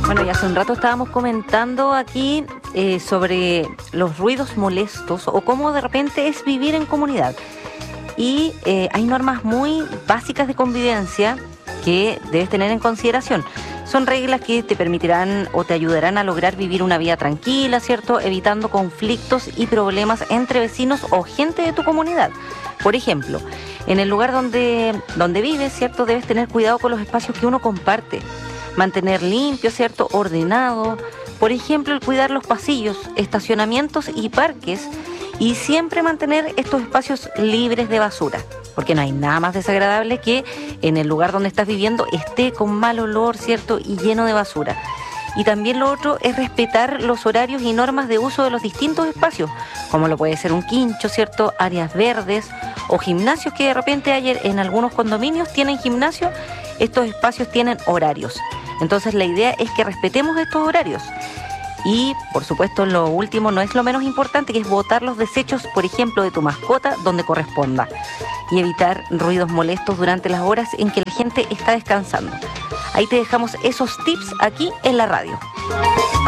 Bueno, y hace un rato estábamos comentando aquí sobre los ruidos molestos o cómo de repente es vivir en comunidad. Y hay normas muy básicas de convivencia que debes tener en consideración. Son reglas que te permitirán o te ayudarán a lograr vivir una vida tranquila, ¿cierto? Evitando conflictos y problemas entre vecinos o gente de tu comunidad. Por ejemplo, en el lugar donde vives, ¿cierto? Debes tener cuidado con los espacios que uno comparte. Mantener limpio, ¿cierto? Ordenado. Por ejemplo, el cuidar los pasillos, estacionamientos y parques. Y siempre mantener estos espacios libres de basura, porque no hay nada más desagradable que en el lugar donde estás viviendo esté con mal olor, ¿cierto? Y lleno de basura. Y también lo otro es respetar los horarios y normas de uso de los distintos espacios, como lo puede ser un quincho, ¿cierto? Áreas verdes o gimnasios que de repente hay en algunos condominios tienen gimnasio. Estos espacios tienen horarios. Entonces la idea es que respetemos estos horarios. Y, por supuesto, lo último no es lo menos importante, que es botar los desechos, por ejemplo, de tu mascota donde corresponda. Y evitar ruidos molestos durante las horas en que la gente está descansando. Ahí te dejamos esos tips aquí en la radio.